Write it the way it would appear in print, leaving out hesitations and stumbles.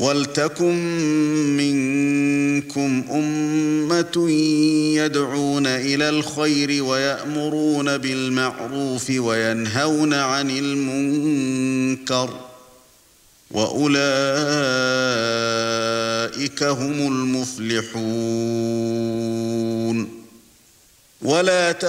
وَلْتَكُن مِّنكُمْ أُمَّةٌ يَدْعُونَ إِلَى الْخَيْرِ وَيَأْمُرُونَ بِالْمَعْرُوفِ وَيَنْهَوْنَ عَنِ الْمُنكَرِ ۚ وَأُولَئِكَ هُمُ الْمُفْلِحُونَ.